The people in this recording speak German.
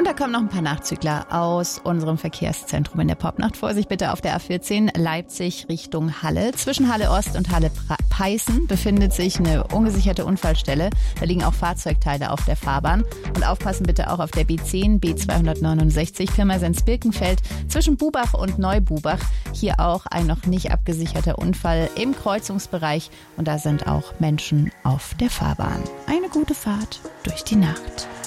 Und da kommen noch ein paar Nachzügler aus unserem Verkehrszentrum in der Popnacht. Vorsicht bitte auf der A14 Leipzig Richtung Halle. Zwischen Halle Ost und Halle Peißen befindet sich eine ungesicherte Unfallstelle. Da liegen auch Fahrzeugteile auf der Fahrbahn. Und aufpassen bitte auch auf der B10, B269 Pirmasens-Birkenfeld zwischen Bubach und Neububach. Hier auch ein noch nicht abgesicherter Unfall im Kreuzungsbereich. Und da sind auch Menschen auf der Fahrbahn. Eine gute Fahrt durch die Nacht.